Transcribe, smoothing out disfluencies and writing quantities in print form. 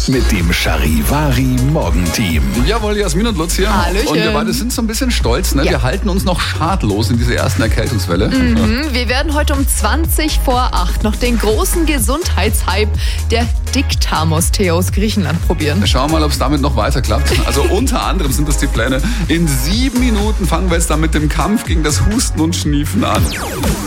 mit dem Charivari Morgenteam. Jawohl, Jasmin und Lutz hier. Hallöchen. Und wir beide sind so ein bisschen stolz. Ne? Ja. Wir halten uns noch schadlos in dieser ersten Erkältungswelle. Wir werden heute um 20 vor 8 noch den großen Gesundheitshype der Dick-Thermos-Tee aus Griechenland probieren. Schauen wir mal, ob es damit noch weiter klappt. Also unter anderem sind das die Pläne. In 7 Minuten fangen wir jetzt dann mit dem Kampf gegen das Husten und Schniefen an.